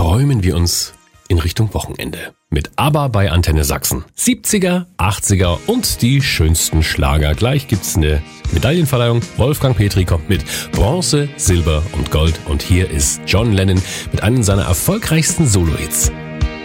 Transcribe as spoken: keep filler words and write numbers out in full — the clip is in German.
träumen wir uns in Richtung Wochenende. Mit ABBA bei Antenne Sachsen. siebziger, achtziger und die schönsten Schlager. Gleich gibt's eine Medaillenverleihung. Wolfgang Petri kommt mit Bronze, Silber und Gold. Und hier ist John Lennon mit einem seiner erfolgreichsten Solo-Hits.